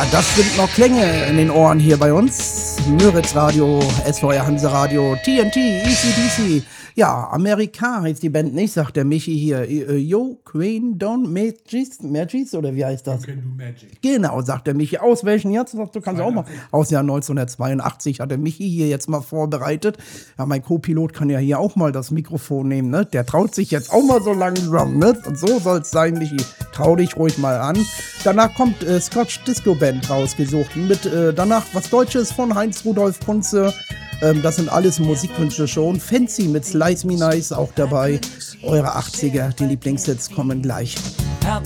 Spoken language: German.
Ja, das sind noch Klänge in den Ohren hier bei uns. Müritz Radio, SVR Hanse Radio, TNT, ECDC. Ja, Amerika heißt die Band nicht, sagt der Michi hier. Yo, Queen, Don't Magis, oder wie heißt das? You can do magic. Genau, sagt der Michi. Aus welchen Jahr? Du kannst auch mal. Aus Jahr 1982 hat der Michi hier jetzt mal vorbereitet. Ja, mein Co-Pilot kann ja hier auch mal das Mikrofon nehmen, ne? Der traut sich jetzt auch mal so langsam, ne? Und so soll's sein, Michi. Trau dich ruhig mal an. Danach kommt Scotch Disco Band rausgesucht. Mit danach was Deutsches von Heinz Rudolf Kunze. Das sind alles Musikwünsche schon. Fancy mit Slice Me Nice auch dabei. Eure 80er, die Lieblingshits kommen gleich.